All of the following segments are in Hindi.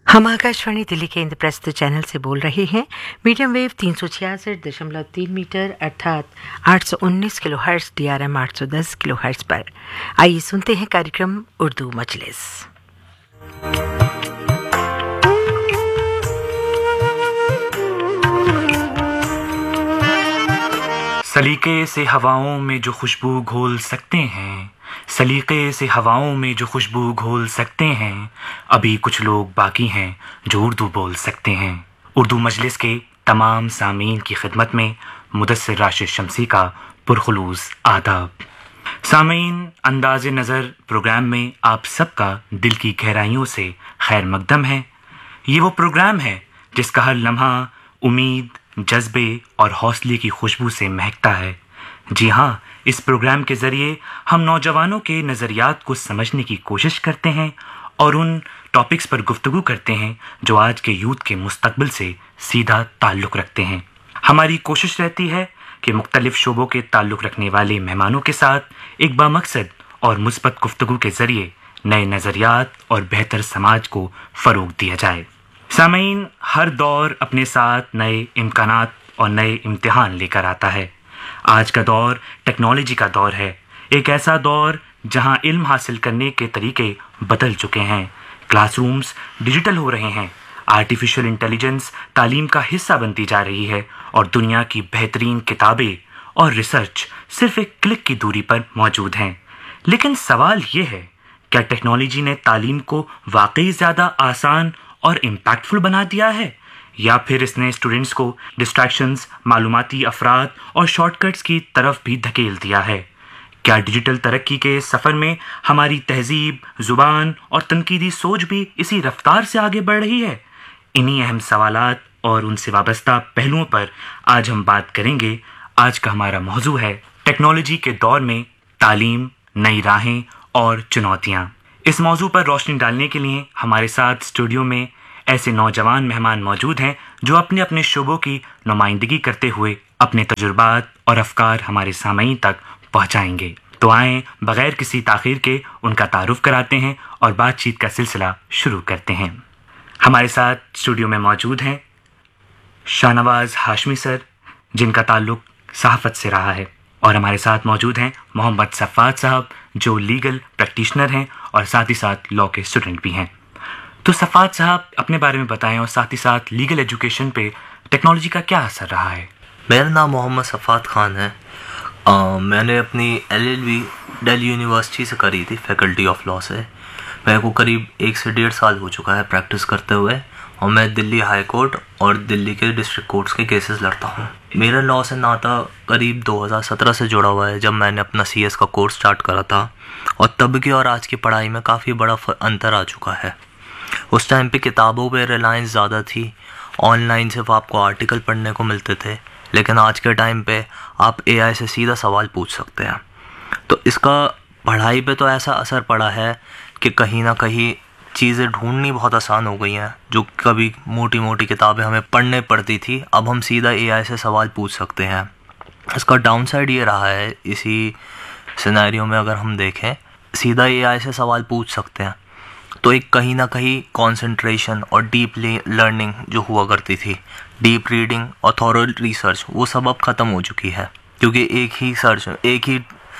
हम आकाशवाणी दिल्ली के इंद्रप्रस्थ चैनल से बोल रहे हैं। मीडियम वेव 366.3 मीटर अर्थात 819 किलोहर्ट्ज़ DRM 810 किलोहर्ट्ज़ पर। आइए सुनते हैं कार्यक्रम उर्दू मजलिस। सलीके से हवाओं में जो खुशबू घोल सकते हैं, सलीके से हवाओं में जो खुशबू घोल सकते हैं, अभी कुछ लोग बाकी हैं जो उर्दू बोल सकते हैं। उर्दू मजलिस के तमाम सामीन की खिदमत में मुदस्सिर राशिद शमसी का पुरखुलूस आदाब। सामीन, अंदाज़े नज़र प्रोग्राम में आप सबका दिल की गहराइयों से खैर मकदम है। ये वो प्रोग्राम है जिसका हर लम्हा उम्मीद, जज्बे और हौसले की खुशबू से महकता है। जी हाँ, इस प्रोग्राम के ज़रिए हम नौजवानों के नज़रियात को समझने की कोशिश करते हैं और उन टॉपिक्स पर गुफ्तगू करते हैं जो आज के यूथ के मुस्तकबिल से सीधा ताल्लुक़ रखते हैं। हमारी कोशिश रहती है कि मुख्तलिफ शोबों के ताल्लुक़ रखने वाले मेहमानों के साथ एक बामकसद और मुस्बत गुफ्तगू के ज़रिए नए नज़रियात और बेहतर समाज को फ़रोग़ दिया जाए। सामीन, हर दौर अपने साथ नए इम्कानात और नए इम्तिहान लेकर आता है। आज का दौर टेक्नोलॉजी का दौर है, एक ऐसा दौर जहां इल्म हासिल करने के तरीके बदल चुके हैं। क्लासरूम्स डिजिटल हो रहे हैं, आर्टिफिशियल इंटेलिजेंस तालीम का हिस्सा बनती जा रही है और दुनिया की बेहतरीन किताबें और रिसर्च सिर्फ एक क्लिक की दूरी पर मौजूद हैं। लेकिन सवाल ये है, क्या टेक्नोलॉजी ने तालीम को वाकई ज़्यादा आसान और इम्पैक्टफुल बना दिया है, या फिर इसने स्टूडेंट्स को डिस्ट्रैक्शंस, मालूमाती अफराद और शॉर्टकट्स की तरफ भी धकेल दिया है? क्या डिजिटल तरक्की के सफ़र में हमारी तहजीब, ज़ुबान और तनकीदी सोच भी इसी रफ्तार से आगे बढ़ रही है? इन्हीं अहम सवालात और उनसे वाबस्ता पहलुओं पर आज हम बात करेंगे। आज का हमारा मौजू है टेक्नोलॉजी के दौर में तालीम, नई राहें और चुनौतियाँ। इस मौजू पर रोशनी डालने के लिए हमारे साथ स्टूडियो में ऐसे नौजवान मेहमान मौजूद हैं जो अपने अपने शोबों की नुमाइंदगी करते हुए अपने तजुर्बात और अफकार हमारे सामईन तक पहुंचाएंगे। तो आएँ, बगैर किसी ताख़ीर के उनका तारुफ कराते हैं और बातचीत का सिलसिला शुरू करते हैं। हमारे साथ स्टूडियो में मौजूद हैं शाहनवाज हाशमी सर, जिनका ताल्लुक़ सहाफ़त से रहा है, और हमारे साथ मौजूद हैं मोहम्मद सफ़ात साहब, जो लीगल प्रैक्टिशनर हैं और साथ ही साथ लॉ के स्टूडेंट भी हैं। तो सफ़ात साहब, अपने बारे में बताएं और साथ ही साथ लीगल एजुकेशन पे टेक्नोलॉजी का क्या असर रहा है? मेरा नाम मोहम्मद सफ़ात ख़ान है। मैंने अपनी LLB दिल्ली यूनिवर्सिटी से करी थी, फैकल्टी ऑफ लॉ से। मेरे को करीब 1 से 1.5 साल हो चुका है प्रैक्टिस करते हुए, और मैं दिल्ली हाई कोर्ट और दिल्ली के डिस्ट्रिक्ट कोर्ट्स के केसेस लड़ता हूँ। मेरा लॉ से नाता करीब 2017 से जुड़ा हुआ है, जब मैंने अपना CS का कोर्स स्टार्ट करा था, और तब की और आज की पढ़ाई में काफ़ी बड़ा अंतर आ चुका है। उस टाइम पे किताबों पे रिलायंस ज़्यादा थी, ऑनलाइन सिर्फ आपको आर्टिकल पढ़ने को मिलते थे, लेकिन आज के टाइम पे आप AI से सीधा सवाल पूछ सकते हैं। तो इसका पढ़ाई पे तो ऐसा असर पड़ा है कि कहीं ना कहीं चीज़ें ढूंढनी बहुत आसान हो गई हैं। जो कभी मोटी मोटी किताबें हमें पढ़ने पड़ती थी, अब हम सीधा AI से सवाल पूछ सकते हैं। इसका डाउन साइड ये रहा है, इसी सिनेरियो में अगर हम देखें, सीधा AI से सवाल पूछ सकते हैं तो एक कहीं ना कहीं कंसंट्रेशन और डीप लर्निंग जो हुआ करती थी, डीप रीडिंग और थॉरो रिसर्च, वो सब अब ख़त्म हो चुकी है, क्योंकि एक ही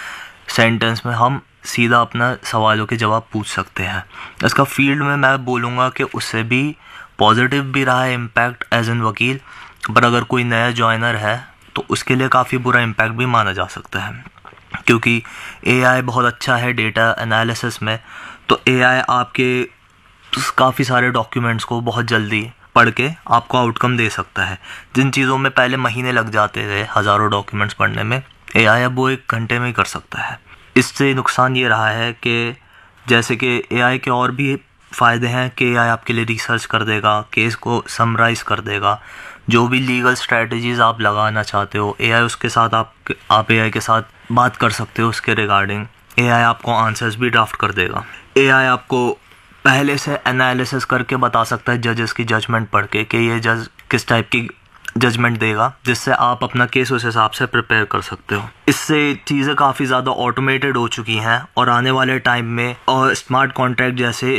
सेंटेंस में हम सीधा अपना सवालों के जवाब पूछ सकते हैं। इसका फील्ड में मैं बोलूँगा कि उससे भी पॉजिटिव भी रहा है इम्पैक्ट एज एन वकील, पर अगर कोई नया जॉइनर है तो उसके लिए काफ़ी बुरा इम्पैक्ट भी माना जा सकता है, क्योंकि AI बहुत अच्छा है डेटा एनालिसिस में। तो AI आपके काफ़ी सारे डॉक्यूमेंट्स को बहुत जल्दी पढ़ के आपको आउटकम दे सकता है। जिन चीज़ों में पहले महीने लग जाते थे हज़ारों डॉक्यूमेंट्स पढ़ने में, AI अब वो 1 घंटे में ही कर सकता है। इससे नुकसान ये रहा है कि जैसे कि AI के और भी फ़ायदे हैं कि AI आपके लिए रिसर्च कर देगा, केस को समराइज़ कर देगा, जो भी लीगल स्ट्रैटेजीज़ आप लगाना चाहते हो AI उसके साथ आप AI के साथ बात कर सकते हो उसके रिगार्डिंग। AI आपको आंसर्स भी ड्राफ्ट कर देगा। AI आपको पहले से एनालिसिस करके बता सकता है जजेस की जजमेंट पढ़ के कि ये जज किस टाइप की जजमेंट देगा, जिससे आप अपना केस उस हिसाब से प्रिपेयर कर सकते हो। इससे चीज़ें काफ़ी ज़्यादा ऑटोमेटेड हो चुकी हैं, और आने वाले टाइम में और स्मार्ट कॉन्ट्रैक्ट जैसे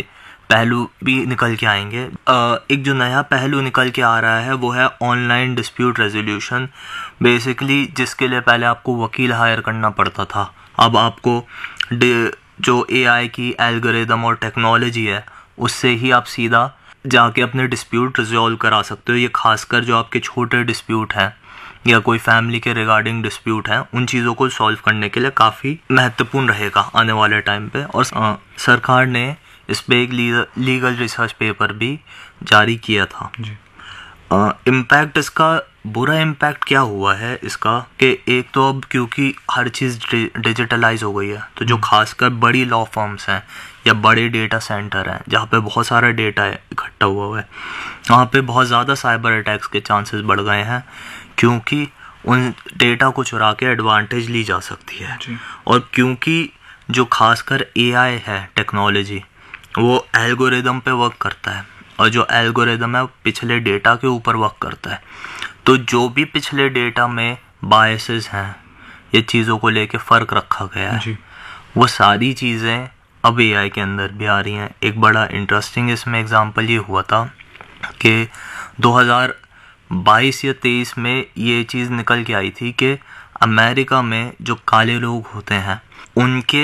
पहलू भी निकल के आएंगे। एक जो नया पहलू निकल के आ रहा है वो है ऑनलाइन डिस्प्यूट रेजोल्यूशन। बेसिकली जिसके लिए पहले आपको वकील हायर करना पड़ता था, अब आपको जो एआई की एल्गोरिदम और टेक्नोलॉजी है उससे ही आप सीधा जाके अपने डिस्प्यूट रिजॉल्व करा सकते हो। ये खासकर जो आपके छोटे डिस्प्यूट हैं या कोई फैमिली के रिगार्डिंग डिस्प्यूट हैं, उन चीज़ों को सॉल्व करने के लिए काफ़ी महत्वपूर्ण रहेगा आने वाले टाइम पे। और सरकार ने इस पे एक लीगल रिसर्च पेपर भी जारी किया था। इम्पैक्ट इसका, बुरा इम्पैक्ट क्या हुआ है इसका कि एक तो अब क्योंकि हर चीज़ डिजिटलाइज हो गई है, तो जो खासकर बड़ी लॉ फर्म्स हैं या बड़े डेटा सेंटर हैं जहाँ पे बहुत सारा डेटा इकट्ठा हुआ है, वहाँ पे बहुत ज़्यादा साइबर अटैक्स के चांसेस बढ़ गए हैं, क्योंकि उन डेटा को चुरा के एडवांटेज ली जा सकती है। और क्योंकि जो खासकर एआई है टेक्नोलॉजी, वो एल्गोरिदम पे वर्क करता है, और जो एल्गोरिदम है वो पिछले डेटा के ऊपर वर्क करता है। तो जो भी पिछले डेटा में बायसेस हैं, ये चीज़ों को लेके फ़र्क रखा गया है, वो सारी चीज़ें अब एआई के अंदर भी आ रही हैं। एक बड़ा इंटरेस्टिंग इसमें एग्जांपल ये हुआ था कि 2022 या 23 में ये चीज़ निकल के आई थी कि अमेरिका में जो काले लोग होते हैं उनके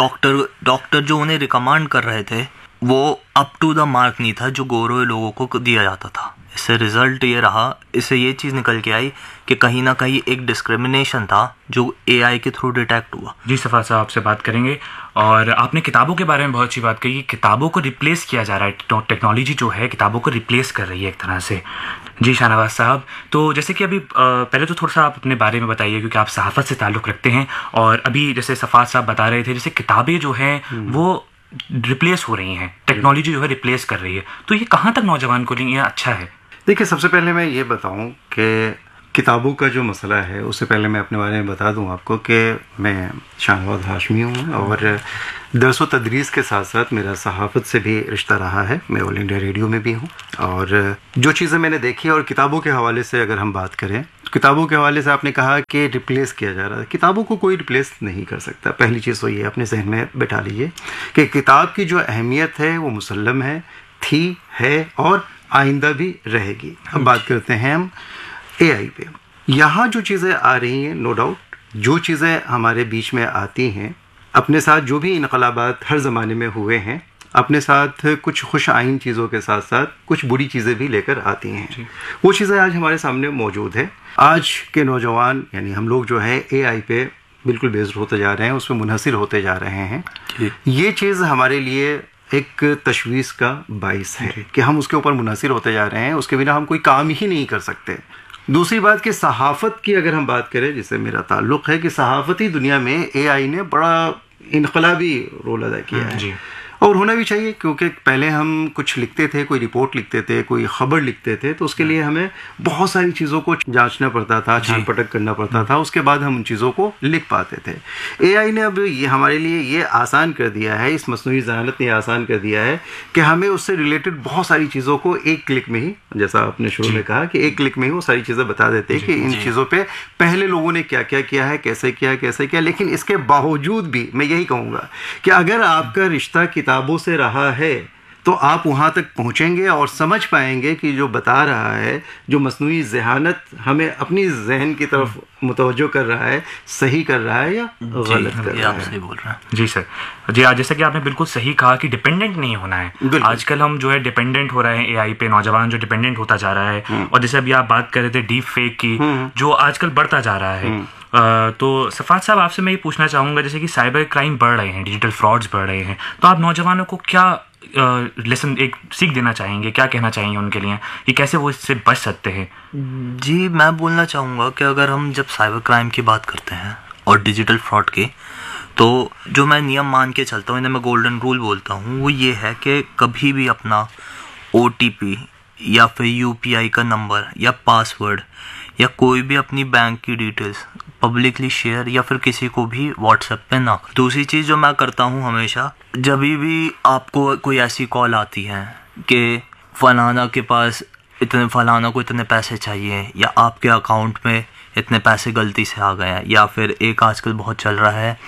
डॉक्टर जो उन्हें रिकमेंड कर रहे थे वो अप टू द मार्क नहीं था जो गोरे लोगों को दिया जाता था। इससे रिजल्ट ये रहा, इससे ये चीज़ निकल के आई कि कहीं ना कहीं एक डिस्क्रिमिनेशन था जो एआई के थ्रू डिटेक्ट हुआ। जी सफ़ात साहब, आपसे बात करेंगे। और आपने किताबों के बारे में बहुत अच्छी बात कही। किताबों को रिप्लेस किया जा रहा है, टेक्नोलॉजी जो है किताबों को रिप्लेस कर रही है एक तरह से। जी शाहनवाज साहब, तो जैसे कि अभी पहले तो थोड़ा सा आप अपने बारे में बताइए, क्योंकि आप सहाफ़त से ताल्लुक़ रखते हैं, और अभी जैसे सफ़ात साहब बता रहे थे जैसे किताबें जो हैं वो रिप्लेस हो रही हैं, टेक्नोलॉजी जो है रिप्लेस कर रही है, तो ये कहाँ तक नौजवान को लिए अच्छा है? देखिए, सबसे पहले मैं ये बताऊं कि किताबों का जो मसला है, उससे पहले मैं अपने बारे में बता दूं आपको कि मैं शाहनवाज हाशमी हूं और दरस व तदरीस के साथ साथ मेरा सहाफ़त से भी रिश्ता रहा है। मैं ऑल इंडिया रेडियो में भी हूं, और जो चीज़ें मैंने देखी, और किताबों के हवाले से अगर हम बात करें, किताबों के हवाले से आपने कहा कि रिप्लेस किया जा रहा है। किताबों को कोई रिप्लेस नहीं कर सकता। पहली चीज़ तो ये अपने जहन में बैठा लीजिए कि किताब की जो अहमियत है वो मुसल्लम है, थी, है और आइंदा भी रहेगी। अब बात करते हैं हम एआई पे। यहाँ जो चीज़ें आ रही हैं, नो डाउट, जो चीज़ें हमारे बीच में आती हैं, अपने साथ जो भी इनकलाबात हर ज़माने में हुए हैं, अपने साथ कुछ खुश आइन चीज़ों के साथ साथ कुछ बुरी चीज़ें भी लेकर आती हैं। वो चीज़ें आज हमारे सामने मौजूद है। आज के नौजवान यानी हम लोग जो है एआई पे बिल्कुल बेस्ड होते जा रहे हैं, उस पर मुनहसिर होते जा रहे हैं। ये चीज़ हमारे लिए एक तशवीश का बाइस है कि हम उसके ऊपर मुनहसिर होते जा रहे हैं, उसके बिना हम कोई काम ही नहीं कर सकते। दूसरी बात कि सहाफ़त की अगर हम बात करें, जिससे मेरा ताल्लुक़ है, कि सहाफ़ती दुनिया में एआई ने बड़ा इनकलाबी रोल अदा किया है, और होना भी चाहिए, क्योंकि पहले हम कुछ लिखते थे, कोई रिपोर्ट लिखते थे, कोई ख़बर लिखते थे, तो उसके लिए हमें बहुत सारी चीज़ों को जांचना पड़ता था, छान पटक करना पड़ता था, उसके बाद हम उन चीज़ों को लिख पाते थे। एआई ने अब ये हमारे लिए ये आसान कर दिया है, इस मस्नूई ज़हानत ने आसान कर दिया है कि हमें उससे रिलेटेड बहुत सारी चीज़ों को एक क्लिक में ही, जैसा आपने शुरू में कहा कि एक क्लिक में ही वो सारी चीज़ें बता देते हैं कि इन चीज़ों पर पहले लोगों ने क्या क्या किया है, कैसे किया। लेकिन इसके बावजूद भी मैं यही कहूँगा कि अगर आपका रिश्ता किताबों से रहा है तो आप वहाँ तक पहुँचेंगे और समझ पाएंगे कि जो बता रहा है, जो मस्नूई ज़हानत हमें अपनी जहन की तरफ मुतवज्जो कर रहा है, सही कर रहा है या गलत कर रहा है। सही बोल रहे हैं। जी सर, जी जैसा कि आपने बिल्कुल सही कहा कि डिपेंडेंट नहीं होना है। आजकल हम जो है डिपेंडेंट हो रहे हैं एआई पे, नौजवान जो डिपेंडेंट होता जा रहा है। और जैसे अभी आप बात कर रहे थे डीप फेक की, जो आजकल बढ़ता जा रहा है, तो सफ़ात साहब आपसे मैं ये पूछना चाहूँगा, जैसे कि साइबर क्राइम बढ़ रहे हैं, डिजिटल फ्रॉड्स बढ़ रहे हैं, तो आप नौजवानों को क्या लेसन, एक सीख देना चाहेंगे, क्या कहना चाहेंगे उनके लिए कि कैसे वो इससे बच सकते हैं? जी, मैं बोलना चाहूँगा कि अगर हम जब साइबर क्राइम की बात करते हैं और डिजिटल फ्रॉड की, तो जो मैं नियम मान के चलता हूँ, इन्हें मैं गोल्डन रूल बोलता हूँ, वो ये है कि कभी भी अपना OTP या फिर UPI का नंबर या पासवर्ड या कोई भी अपनी बैंक की डिटेल्स पब्लिकली शेयर या फिर किसी को भी व्हाट्सएप पे ना करें। दूसरी चीज़ जो मैं करता हूँ हमेशा, जब भी आपको कोई ऐसी कॉल आती है कि फलाना के पास फलाना को इतने पैसे चाहिए, या आपके अकाउंट में इतने पैसे गलती से आ गए हैं, या फिर एक आजकल बहुत चल रहा है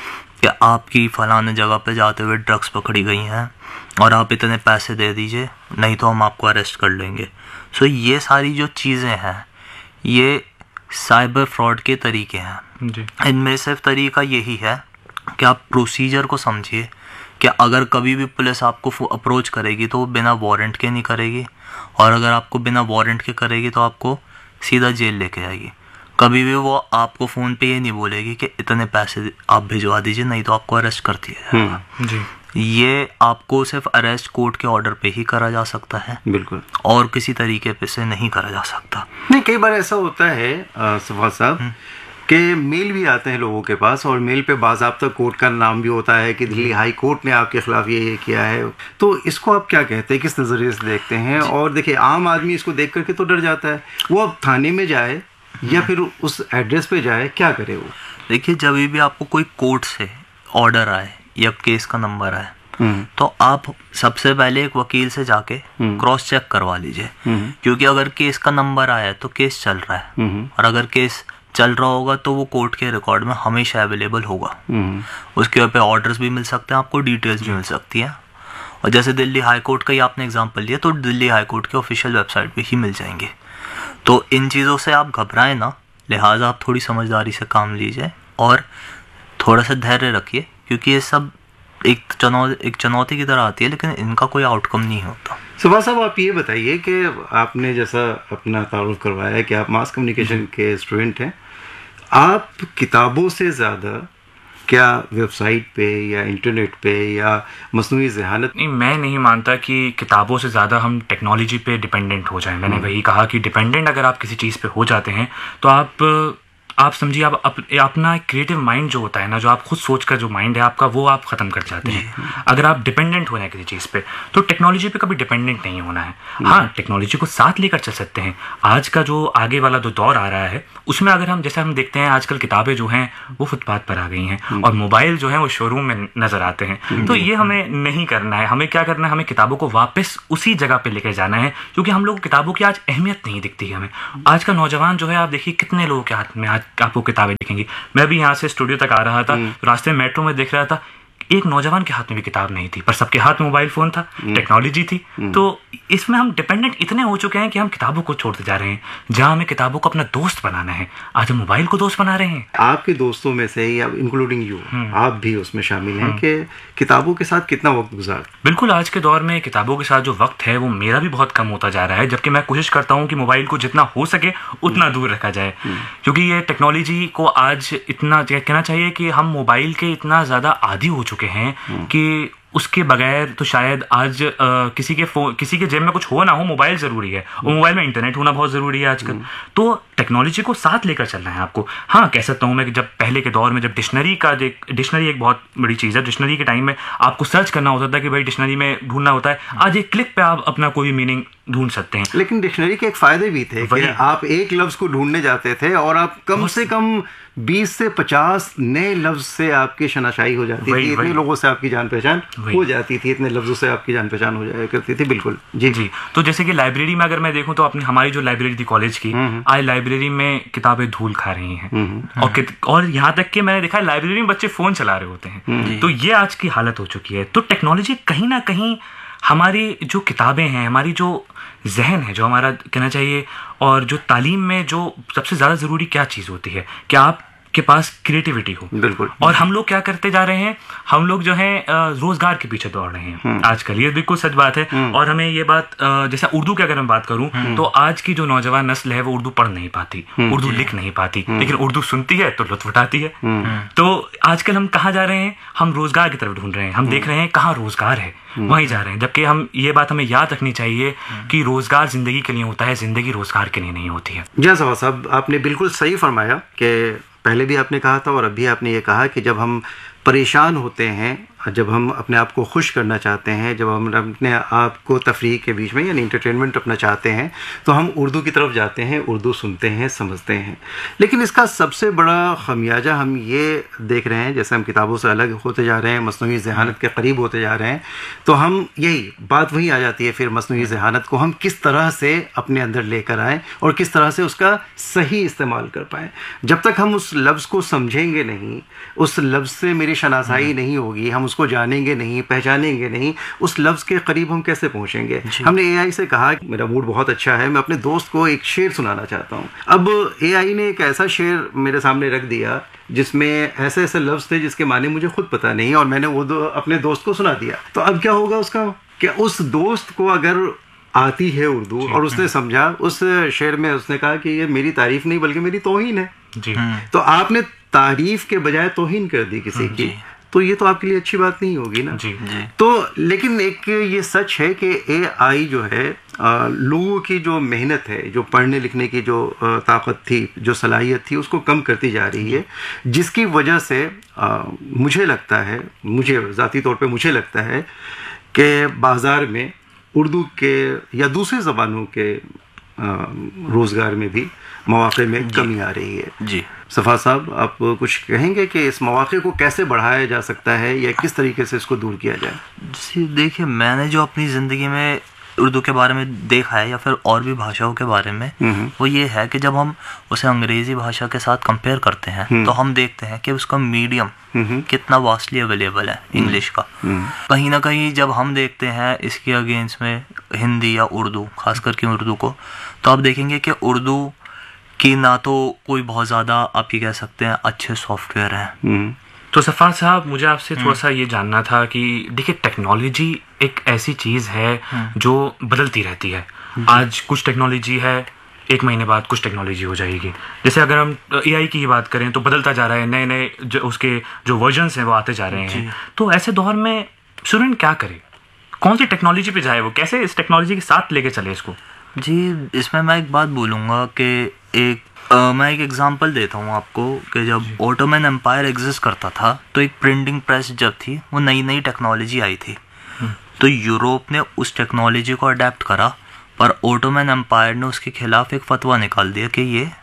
कि आपकी फलाने जगह पे जाते हुए ड्रग्स पकड़ी गई हैं और आप इतने पैसे दे दीजिए, नहीं तो हम आपको अरेस्ट कर लेंगे। सो ये सारी जो चीज़ें हैं ये साइबर फ्रॉड के तरीके हैं जी। इनमें सिर्फ तरीका यही है कि आप प्रोसीजर को समझिए कि अगर कभी भी पुलिस आपको अप्रोच करेगी तो वो बिना वारंट के नहीं करेगी, और अगर आपको बिना वारंट के करेगी तो आपको सीधा जेल लेके आएगी। कभी भी वो आपको फ़ोन पे ये नहीं बोलेगी कि इतने पैसे आप भिजवा दीजिए, नहीं तो आपको अरेस्ट कर दिया जाएगा जी। ये आपको सिर्फ अरेस्ट कोर्ट के ऑर्डर पे ही करा जा सकता है, बिल्कुल, और किसी तरीके पे से नहीं करा जा सकता। नहीं, कई बार ऐसा होता है सफाद साहब कि मेल भी आते हैं लोगों के पास, और मेल पे बाज़ाब्ता कोर्ट का नाम भी होता है कि दिल्ली हाई कोर्ट ने आपके खिलाफ ये किया है। तो इसको आप क्या कहते हैं, किस नज़रिए से देखते हैं? और देखिए, आम आदमी इसको देख करके तो डर जाता है, वो अब थाने में जाए या फिर उस एड्रेस पे जाए, क्या करे वो? देखिए, जब भी आपको कोई कोर्ट से ऑर्डर आए या केस का नंबर आए तो आप सबसे पहले एक वकील से जाके क्रॉस चेक करवा लीजिए, क्योंकि अगर केस का नंबर आया है तो केस चल रहा है, और अगर केस चल रहा होगा तो वो कोर्ट के रिकॉर्ड में हमेशा अवेलेबल होगा। उसके ऊपर ऑर्डर्स भी मिल सकते हैं, आपको डिटेल्स भी मिल सकती हैं। और जैसे दिल्ली हाई कोर्ट का ही आपने एग्जांपल लिया, तो दिल्ली हाई कोर्ट के ऑफिशियल वेबसाइट पे ही मिल जाएंगे। तो इन चीज़ों से आप घबराएं ना, लिहाजा आप थोड़ी समझदारी से काम लीजिए और थोड़ा सा धैर्य रखिए, क्योंकि ये सब एक चुनौती की तरह आती है, लेकिन इनका कोई आउटकम नहीं होता। सुभाष साहब, आप ये बताइए कि आपने जैसा अपना तारुफ करवाया है कि आप मास कम्युनिकेशन के स्टूडेंट हैं, आप किताबों से ज़्यादा क्या वेबसाइट पे या इंटरनेट पे या मसनूई ज़हानत? नहीं, मैं नहीं मानता कि किताबों से ज़्यादा हम टेक्नोलॉजी पे डिपेंडेंट हो जाएं। मैंने वही कहा कि डिपेंडेंट अगर आप किसी चीज़ पे हो जाते हैं तो आप समझिए, आप अपना क्रिएटिव माइंड जो होता है ना, जो आप खुद सोच कर जो माइंड है आपका, वो आप ख़त्म कर जाते हैं। अगर आप डिपेंडेंट हो जाए किसी चीज़ पे, तो टेक्नोलॉजी पे कभी डिपेंडेंट नहीं होना है। हाँ, टेक्नोलॉजी को साथ लेकर चल सकते हैं। आज का जो आगे वाला जो दौर आ रहा है उसमें अगर हम, जैसे हम देखते हैं आजकल किताबें जो हैं वो फुटपाथ पर आ गई हैं और मोबाइल जो है वो शोरूम में नज़र आते हैं। तो ये हमें नहीं करना है। हमें क्या करना है, हमें किताबों को वापस उसी जगह पर लेकर जाना है, क्योंकि हम लोग किताबों की आज अहमियत नहीं दिखती है हमें। आज का नौजवान जो है, आप देखिए कितने लोगों के हाथ में आज आपको किताबें दिखेंगी। मैं भी यहाँ से स्टूडियो तक आ रहा था, रास्ते में मेट्रो में देख रहा था, एक नौजवान के हाथ में भी किताब नहीं थी, पर सबके हाथ में मोबाइल फोन था, टेक्नोलॉजी थी। तो इसमें हम डिपेंडेंट इतने हो चुके हैं कि हम किताबों को छोड़ते जा रहे हैं। जहां हमें किताबों को अपना दोस्त बनाना है, आज हम मोबाइल को दोस्त बना रहे हैं। आपके दोस्तों में से, या इंक्लूडिंग यू, आप भी उसमें शामिल हैं कि किताबों के साथ कितना वक्त गुजार? बिल्कुल, आज के दौर में किताबों के साथ जो वक्त है वो मेरा भी बहुत कम होता जा रहा है, जबकि मैं कोशिश करता हूँ कि मोबाइल को जितना हो सके उतना दूर रखा जाए, क्योंकि ये टेक्नोलॉजी को आज इतना कहना चाहिए कि हम मोबाइल के इतना ज़्यादा आदी हो चुके हैं कि उसके बगैर तो शायद आज किसी के जेब में कुछ हो ना हो, मोबाइल ज़रूरी है, और मोबाइल में इंटरनेट होना बहुत ज़रूरी है आजकल। तो टेक्नोलॉजी को साथ लेकर चलना है आपको। हाँ, कह सकता हूँ मैं कि जब पहले के दौर में जब डिक्शनरी एक बहुत बड़ी चीज़ है, डिक्शनरी के टाइम में आपको सर्च करना होता था कि भाई डिक्शनरी में ढूंढना होता है, आज एक क्लिक पे आप अपना कोई मीनिंग ढूंढ सकते हैं। लेकिन डिक्शनरी के एक फ़ायदे भी थे कि आप एक लफ्ज़ को ढूंढने जाते थे और आप कम से कम 20 से 50 नए लफ्ज़ से आपकी शनाशाई हो जाती थी, इतने लोगों से आपकी जान पहचान हो जाती थी, इतने लफ्ज़ों से आपकी जान पहचान हो जाया करती थी। बिल्कुल जी। तो जैसे कि लाइब्रेरी में अगर मैं देखूं तो अपनी हमारी जो लाइब्रेरी थी कॉलेज की, आज लाइब्रेरी में किताबें धूल खा रही हैं, और यहाँ तक कि मैंने देखा है लाइब्रेरी में बच्चे फ़ोन चला रहे होते हैं। तो ये आज की हालत हो चुकी है। तो टेक्नोलॉजी कहीं ना कहीं हमारी जो किताबें हैं, हमारी जो जहन है, जो हमारा कहना चाहिए, और जो तालीम में जो सबसे ज़्यादा ज़रूरी क्या चीज़ होती है कि आपके पास क्रिएटिविटी हो। बिल्कुल। और हम लोग क्या करते जा रहे हैं, हम लोग जो है रोजगार के पीछे दौड़ रहे हैं आजकल, ये बिल्कुल सच बात है। और हमें ये बात, जैसे उर्दू की अगर मैं बात करूं तो आज की जो नौजवान नस्ल है वो उर्दू पढ़ नहीं पाती, उर्दू लिख नहीं पाती, लेकिन उर्दू सुनती है तो लुत्फ उठाती है। तो आजकल हम कहाँ जा रहे हैं, हम रोजगार की तरफ ढूंढ रहे हैं, हम देख रहे हैं कहाँ रोजगार है, वहीं जा रहे हैं। जबकि ये बात हमें याद रखनी चाहिए कि रोजगार जिंदगी के लिए होता है, जिंदगी रोजगार के लिए नहीं होती है। जी सवाद साहब, आपने बिल्कुल सही फरमाया कि पहले भी आपने कहा था और अभी आपने ये कहा कि जब हम परेशान होते हैं, जब हम अपने आप को खुश करना चाहते हैं, जब हम अपने आप को तफरीह के बीच में यानी इंटरटेनमेंट अपना चाहते हैं, तो हम उर्दू की तरफ जाते हैं, उर्दू सुनते हैं, समझते हैं। लेकिन इसका सबसे बड़ा खमियाजा हम ये देख रहे हैं, जैसे हम किताबों से अलग होते जा रहे हैं, मसनूई ज़हानत के करीब होते जा रहे हैं, तो हम यही बात वही आ जाती है फिर मसनूई ज़हानत को हम किस तरह से अपने अंदर लेकर आएँ और किस तरह से उसका सही इस्तेमाल कर पाएँ। जब तक हम उस लफ्ज़ को समझेंगे नहीं, उस लफ्ज़ से मेरी शनासाई नहीं होगी, हम उसको जानेंगे नहीं, पहचानेंगे नहीं, उस लफ्ज़ के करीब हम कैसे पहुँचेंगे। हमने AI से कहा कि मेरा मूड बहुत अच्छा है, मैं अपने दोस्त को एक शेर सुनाना चाहता हूँ। अब AI ने एक ऐसा शेर मेरे सामने रख दिया जिसमें ऐसे ऐसे लफ्ज़ थे जिसके माने मुझे खुद पता नहीं, और मैंने वो अपने दोस्त को सुना दिया। तो अब क्या होगा उसका, कि उस दोस्त को अगर आती है उर्दू और उसने समझा, उस शेर में उसने कहा कि ये मेरी तारीफ नहीं बल्कि मेरी तौहीन है जी। तो आपने तारीफ के बजाय तौहीन कर दी किसी की, तो ये तो आपके लिए अच्छी बात नहीं होगी ना जी। तो लेकिन एक ये सच है कि AI जो है लोगों की जो मेहनत है, जो पढ़ने लिखने की जो ताकत थी, जो सलाहियत थी, उसको कम करती जा रही है, जिसकी वजह से मुझे लगता है, मुझे ज़ाती तौर पे मुझे लगता है कि बाज़ार में उर्दू के या दूसरी ज़बानों के रोज़गार में भी मौक़े में कमी आ रही है। जी सफ़ा साहब, आप कुछ कहेंगे कि इस मौक़े को कैसे बढ़ाया जा सकता है या किस तरीके से इसको दूर किया जाए? जी देखिए, मैंने जो अपनी ज़िंदगी में उर्दू के बारे में देखा है या फिर और भी भाषाओं के बारे में, वो ये है कि जब हम उसे अंग्रेज़ी भाषा के साथ कंपेयर करते हैं तो हम देखते हैं कि उसका मीडियम कितना वास्टली अवेलेबल है इंग्लिश का। कहीं ना कहीं जब हम देखते हैं इसके अगेंस्ट में हिंदी या उर्दू, खासकर कि उर्दू को, तो आप देखेंगे कि उर्दू की ना तो कोई बहुत ज़्यादा आप ये कह सकते हैं अच्छे सॉफ्टवेयर हैं। तो सफ़ार साहब, मुझे आपसे थोड़ा सा ये जानना था कि देखिए, टेक्नोलॉजी एक ऐसी चीज़ है जो बदलती रहती है। आज कुछ टेक्नोलॉजी है, एक महीने बाद कुछ टेक्नोलॉजी हो जाएगी। जैसे अगर हम AI की ही बात करें तो बदलता जा रहा है, नए नए उसके जो वर्जन्स हैं वो आते जा रहे हैं। तो ऐसे दौर में स्टूडेंट क्या करे, कौन सी टेक्नोलॉजी पे जाए, वो कैसे इस टेक्नोलॉजी के साथ लेके चले इसको? जी, इसमें मैं एक बात बोलूँगा कि मैं एक एग्जांपल देता हूँ आपको कि जब ओटोमन एम्पायर एग्जिस्ट करता था तो एक प्रिंटिंग प्रेस जब थी, वो नई नई टेक्नोलॉजी आई थी, तो यूरोप ने उस टेक्नोलॉजी को अडेप्ट करा, पर ओटोमन एम्पायर ने उसके खिलाफ एक फतवा निकाल दिया कि ये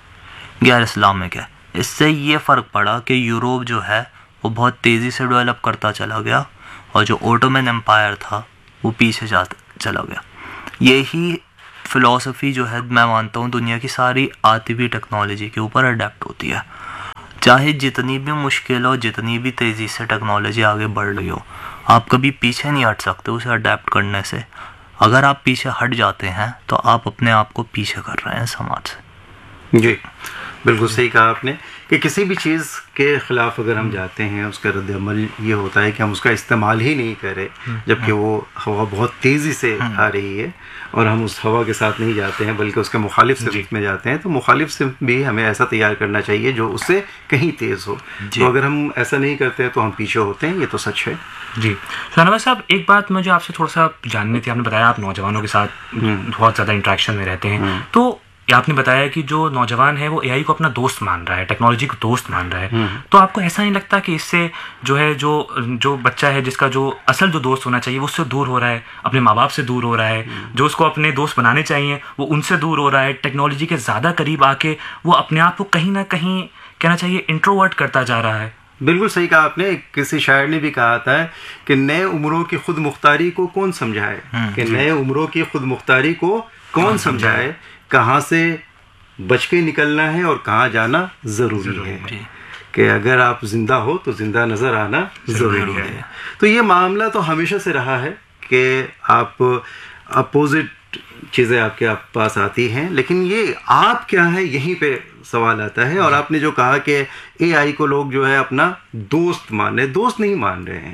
गैर इस्लामिक है। इससे ये फ़र्क पड़ा कि यूरोप जो है वो बहुत तेज़ी से डेवलप करता चला गया और जो ओटोमन एम्पायर था वो पीछे चला गया। यही फ़िलॉसफी जो है मैं मानता हूँ दुनिया की सारी आती हुई टेक्नोलॉजी के ऊपर अडेप्ट होती है। चाहे जितनी भी मुश्किल हो, जितनी भी तेज़ी से टेक्नोलॉजी आगे बढ़ रही हो, आप कभी पीछे नहीं हट सकते उसे अडेप्ट करने से। अगर आप पीछे हट जाते हैं तो आप अपने आप को पीछे कर रहे हैं समाज से। जी, बिल्कुल सही कहा आपने कि किसी भी चीज़ के ख़िलाफ़ अगर हम जाते हैं, उसका रद्द-ए-अमल ये होता है कि हम उसका इस्तेमाल ही नहीं करें, जबकि वो हवा बहुत तेज़ी से आ रही है और हम उस हवा के साथ नहीं जाते हैं बल्कि उसके मुखालिफ सिमत में जाते हैं। तो मुखालिफ सिमत भी हमें ऐसा तैयार करना चाहिए जो उससे कहीं तेज़ हो। तो अगर हम ऐसा नहीं करते हैं तो हम पीछे होते हैं, ये तो सच है। जी शाहनवाज साहब, एक बात मुझे आपसे थोड़ा सा जाननी थी। आपने बताया आप नौजवानों के साथ बहुत ज़्यादा इंट्रैक्शन में रहते हैं, तो आपने बताया कि जो नौजवान है वो AI को अपना दोस्त मान रहा है, टेक्नोलॉजी को दोस्त मान रहा है, तो आपको ऐसा नहीं लगता कि इससे जो है जो बच्चा है जिसका जो असल जो दोस्त होना चाहिए वो उससे दूर हो रहा है, अपने माँ बाप से दूर हो रहा है, जो उसको अपने दोस्त बनाने चाहिए वो उनसे दूर हो रहा है, टेक्नोलॉजी के ज़्यादा करीब आके वो अपने आप को कहीं ना कहीं कहना चाहिए इंट्रोवर्ट करता जा रहा है? बिल्कुल सही कहा आपने। किसी शायर ने भी कहा था कि नए उम्रों की खुद मुख्तारी को कौन समझाए, कि नए उम्रों की खुद मुख्तारी को कौन समझाए, कहाँ से बच के निकलना है और कहाँ जाना ज़रूरी है, कि अगर आप जिंदा हो तो जिंदा नज़र आना ज़रूरी है। तो ये मामला तो हमेशा से रहा है कि आप अपोजिट चीज़ें आपके पास आती हैं, लेकिन ये आप क्या है यहीं पे सवाल आता है। और आपने जो कहा कि AI को लोग जो है अपना दोस्त मान रहे, दोस्त नहीं मान रहे हैं,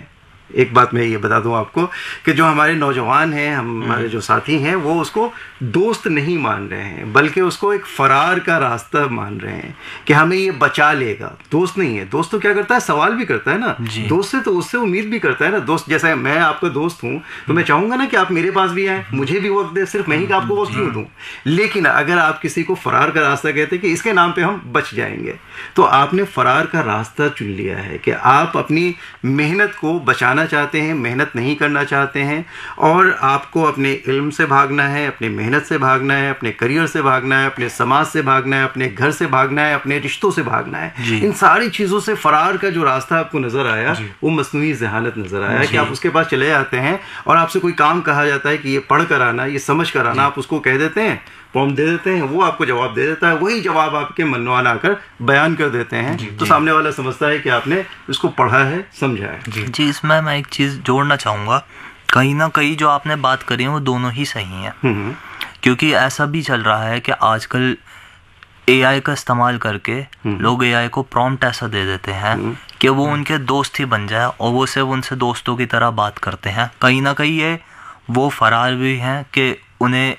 एक बात मैं ये बता दूं आपको कि जो हमारे नौजवान हैं, हमारे जो साथी हैं, वो उसको दोस्त नहीं मान रहे हैं, बल्कि उसको एक फरार का रास्ता मान रहे हैं कि हमें ये बचा लेगा। दोस्त नहीं है। दोस्त तो क्या करता है, सवाल भी करता है ना, दोस्त से तो उससे उम्मीद भी करता है ना। दोस्त जैसे मैं आपका दोस्त हूँ तो मैं चाहूंगा ना कि आप मेरे पास भी आए, मुझे भी वक्त दे, सिर्फ मैं ही आपको वक्त क्यों दूं। लेकिन अगर आप किसी को फरार का रास्ता कहते हैं कि इसके नाम पे हम बच जाएंगे, तो आपने फरार का रास्ता चुन लिया है कि आप अपनी मेहनत को बचाना चाहते हैं, मेहनत नहीं करना चाहते हैं, और आपको अपने इल्म से भागना है, अपनी मेहनत से भागना है, अपने करियर से भागना है, अपने समाज से भागना है, अपने घर से भागना है, अपने रिश्तों से भागना है। इन सारी चीज़ों से फरार का जो रास्ता आपको नजर आया वो मस्नूई ज़हानत नजर आया कि आप उसके पास चले जाते हैं और आपसे कोई काम कहा जाता है कि ये पढ़ कर आना, ये समझ कर आना, आप उसको कह देते हैं, फॉर्म दे देते हैं, वो आपको जवाब दे देता है, वही जवाब आपके मनवान आकर बयान कर देते हैं। तो सामने वाला समझता है कि आपने इसको पढ़ा है, समझा है। जी, इसमें मैं एक चीज़ जोड़ना चाहूँगा। कहीं ना कहीं जो आपने बात करी है वो दोनों ही सही हैं, क्योंकि ऐसा भी चल रहा है कि आजकल AI का इस्तेमाल करके लोग AI को प्रॉम्प्ट ऐसा दे देते हैं कि वो उनके दोस्त ही बन जाए और वो सिर्फ उनसे दोस्तों की तरह बात करते हैं। कहीं ना कहीं ये वो फरार भी हैं कि उन्हें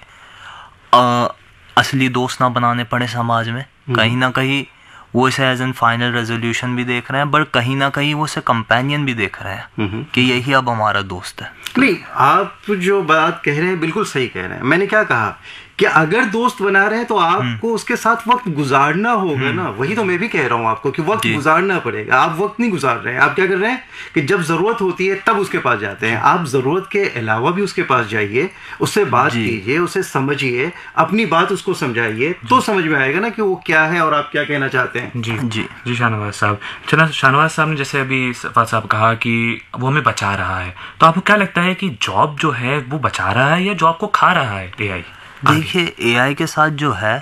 असली दोस्त ना बनाने पड़े समाज में। कहीं ना कहीं वो इसे एज एन फाइनल रेजोल्यूशन भी देख रहे हैं, बट कहीं ना कहीं वो इसे कंपेनियन भी देख रहे हैं कि यही अब हमारा दोस्त है। नहीं, आप जो बात कह रहे हैं बिल्कुल सही कह रहे हैं। मैंने क्या कहा कि अगर दोस्त बना रहे हैं तो आपको उसके साथ वक्त गुजारना होगा ना। वही तो मैं भी कह रहा हूँ आपको कि वक्त गुजारना पड़ेगा। आप वक्त नहीं गुजार रहे हैं। आप क्या कर रहे हैं कि जब जरूरत होती है तब उसके पास जाते हैं। आप जरूरत के अलावा भी उसके पास जाइए, उससे बात कीजिए, उसे समझिए, अपनी बात उसको समझाइए, तो समझ में आएगा ना कि वो क्या है और आप क्या कहना चाहते हैं। जी जी जी शाहनवाज साहब, चला शाहनवाज साहब ने जैसे अभी सफात साहब कहा कि वो हमें बचा रहा है, तो आपको क्या लगता है कि जॉब जो है वो बचा रहा है या जॉब को खा रहा है AI? देखिए, AI के साथ जो है,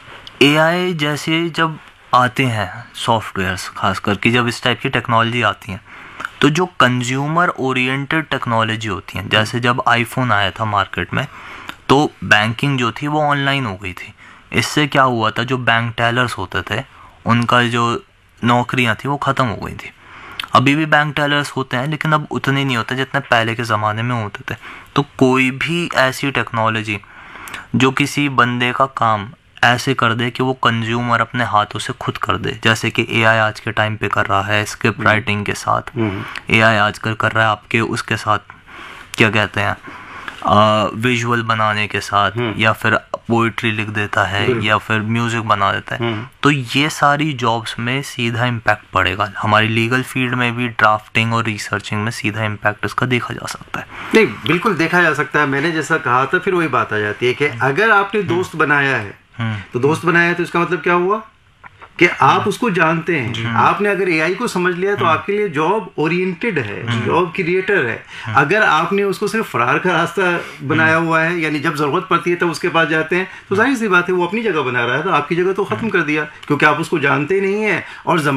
AI जैसे जब आते हैं सॉफ्टवेयर्स, खास करके जब इस टाइप की टेक्नोलॉजी आती हैं, तो जो कंज्यूमर ओरिएंटेड टेक्नोलॉजी होती हैं, जैसे जब आईफोन आया था मार्केट में, तो बैंकिंग जो थी वो ऑनलाइन हो गई थी। इससे क्या हुआ था, जो बैंक टेलर्स होते थे उनका जो नौकरियां थी वो ख़त्म हो गई थी। अभी भी बैंक टेलर्स होते हैं, लेकिन अब उतने नहीं होते जितने पहले के ज़माने में होते थे। तो कोई भी ऐसी टेक्नोलॉजी जो किसी बंदे का काम ऐसे कर दे कि वो कंज्यूमर अपने हाथों से खुद कर दे, जैसे कि AI आज के टाइम पे कर रहा है स्क्रिप्ट राइटिंग के साथ, AI आजकल कर रहा है आपके उसके साथ क्या कहते हैं विजुअल बनाने के साथ, या फिर पोइट्री लिख देता है या फिर म्यूजिक बना देता है। तो ये सारी जॉब्स में सीधा इम्पैक्ट पड़ेगा। हमारी लीगल फील्ड में भी ड्राफ्टिंग और रिसर्चिंग में सीधा इम्पैक्ट इसका देखा जा सकता है। नहीं, बिल्कुल देखा जा सकता है। मैंने जैसा कहा था, फिर वही बात आ जाती है कि अगर आपने दोस्त बनाया है तो दोस्त बनाया है तो इसका मतलब क्या हुआ कि आप उसको जानते हैं। आपने अगर AI को समझ लिया तो आपके लिए जॉब ओरिएंटेड है, जॉब क्रिएटर है। अगर आपने उसको सिर्फ फरार का रास्ता बनाया हुआ है, यानी जब जरूरत पड़ती है तब उसके पास जाते हैं, तो जाहिर सी बात है वो अपनी जगह बना रहा है, तो आपकी जगह तो खत्म कर दिया, क्योंकि आप उसको जानते नहीं है और